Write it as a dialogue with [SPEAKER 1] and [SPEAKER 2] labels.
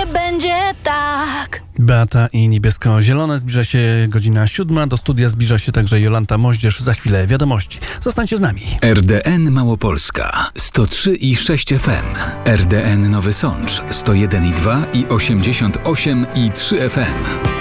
[SPEAKER 1] będzie tak.
[SPEAKER 2] Beata i Niebiesko-Zielone. Zbliża się godzina 7. Do studia zbliża się także Jolanta Moździerz. Za chwilę wiadomości. Zostańcie z nami.
[SPEAKER 3] RDN Małopolska 103,6 FM. RDN Nowy Sącz 101,2 i 88,3 FM.